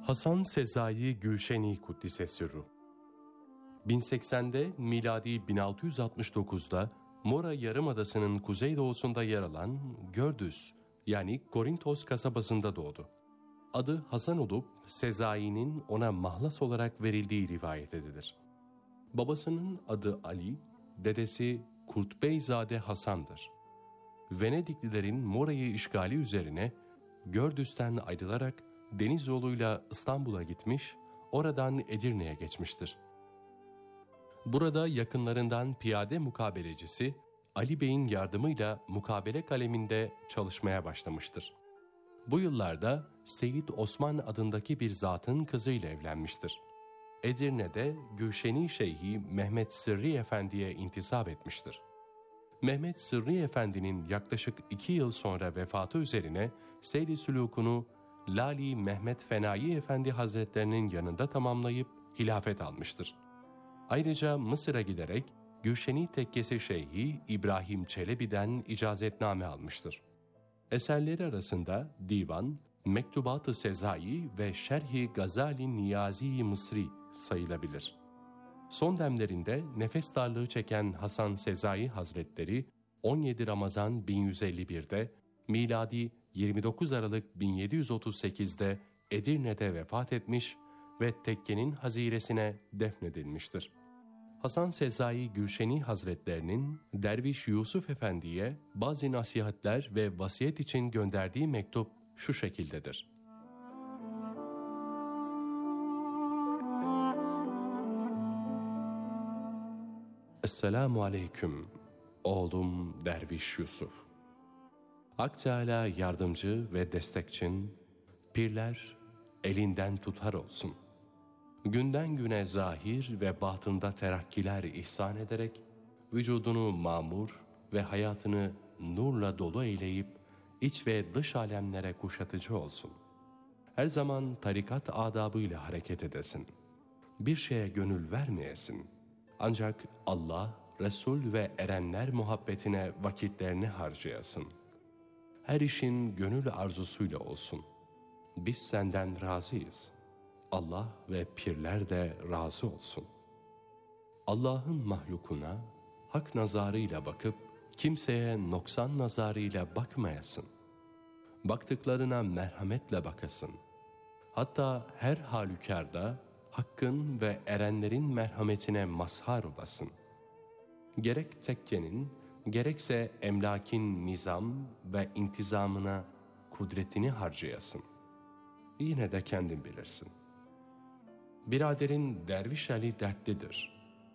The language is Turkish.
Hasan Sezai Gülşeni Kuddisesirruh 1080'de miladi 1669'da Mora Yarımadası'nın kuzeydoğusunda yer alan Gördüs yani Korintos kasabasında doğdu. Adı Hasan olup Sezai'nin ona mahlas olarak verildiği rivayet edilir. Babasının adı Ali, dedesi Kurtbeyzade Hasan'dır. Venediklilerin Mora'yı işgali üzerine Gördüs'ten ayrılarak deniz yoluyla İstanbul'a gitmiş, oradan Edirne'ye geçmiştir. Burada yakınlarından piyade mukabelecisi Ali Bey'in yardımıyla mukabele kaleminde çalışmaya başlamıştır. Bu yıllarda Seyyid Osman adındaki bir zatın kızıyla evlenmiştir. Edirne'de Gülşeni Şeyhi Mehmet Sırrı Efendi'ye intisap etmiştir. Mehmet Sırrı Efendi'nin yaklaşık 2 yıl sonra vefatı üzerine seyri sülûkunu Lali Mehmet Fenayi Efendi Hazretlerinin yanında tamamlayıp hilafet almıştır. Ayrıca Mısır'a giderek Gülşeni Tekkesi Şeyhi İbrahim Çelebi'den icazetname almıştır. Eserleri arasında Divan, Mektubat-ı Sezai ve Şerh-i Gazali Niyazi Mısri sayılabilir. Son demlerinde nefes darlığı çeken Hasan Sezai Hazretleri 17 Ramazan 1151'de, miladi 29 Aralık 1738'de Edirne'de vefat etmiş ve tekkenin haziresine defnedilmiştir. Hasan Sezai Gülşeni Hazretlerinin Derviş Yusuf Efendi'ye bazı nasihatler ve vasiyet için gönderdiği mektup şu şekildedir. Esselamu Aleyküm, oğlum Derviş Yusuf. Hak Teâlâ yardımcı ve destekçin, pirler elinden tutar olsun. Günden güne zahir ve batında terakkiler ihsan ederek, vücudunu mamur ve hayatını nurla dolu eyleyip, iç ve dış alemlere kuşatıcı olsun. Her zaman tarikat adabıyla hareket edesin. Bir şeye gönül vermeyesin. Ancak Allah, Resul ve erenler muhabbetine vakitlerini harcayasın. Her işin gönül arzusuyla olsun. Biz senden razıyız. Allah ve pirler de razı olsun. Allah'ın mahlukuna hak nazarıyla bakıp kimseye noksan nazarıyla bakmayasın. Baktıklarına merhametle bakasın. Hatta her halükarda Hakk'ın ve erenlerin merhametine mazhar olasın. Gerek tekkenin, gerekse emlakin nizam ve intizamına kudretini harcayasın. Yine de kendin bilirsin. Biraderin Derviş Ali dertlidir.